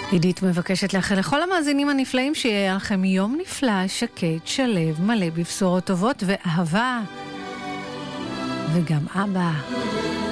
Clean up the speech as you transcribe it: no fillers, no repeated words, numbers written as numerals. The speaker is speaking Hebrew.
עידית מבקשת לאחל לכל המאזינים הנפלאים שיהיה לכם יום נפלא, שקט, שלב, מלא בבשורות טובות ואהבה. וגם אבא.